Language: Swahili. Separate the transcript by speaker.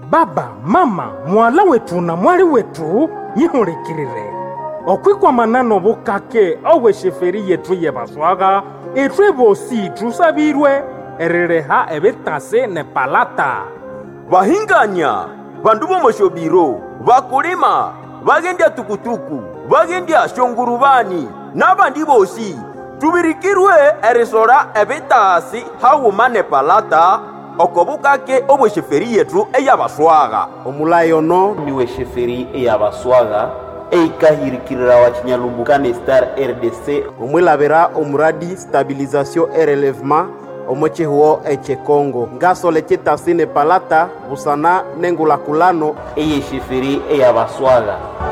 Speaker 1: baba mama mwala wetu na mwali wetu nyihulikirire okwikwa manano bukake owe sheferi yetu yebaswaga etwe bosi tusabirwe erereha ebetase ne palata
Speaker 2: bahinganya bandu bomoshobiro bakulima bagendya tukutuku bagendya shongurubani n'abandi bosi tubirikirwe erisora ebetasi hawuma ne palata okobukake obwe sheferi yetu eyabaswaga
Speaker 3: omulayono niwe sheferi eyabaswaga eikahirikirira wa Chinyalumbuka Star RDC omwilabira omuradi stabilisation et relèvement omochehuo eche Congo ngasole chetasine palata busana nengulakulano eye sheferi eyabaswaga